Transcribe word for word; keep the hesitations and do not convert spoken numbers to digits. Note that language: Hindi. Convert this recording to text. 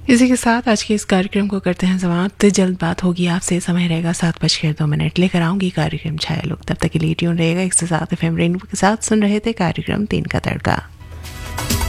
इसी के साथ आज के इस कार्यक्रम को करते हैं समाप्त। जल्द बात होगी आपसे, समय रहेगा सात बजकर दो मिनट लेकर आऊंगी कार्यक्रम छाया लोग। तब तक के लिए ट्यून रहेगा एक सौ सात एफ एम रेनबो के साथ। सुन रहे थे कार्यक्रम तीन का तड़का।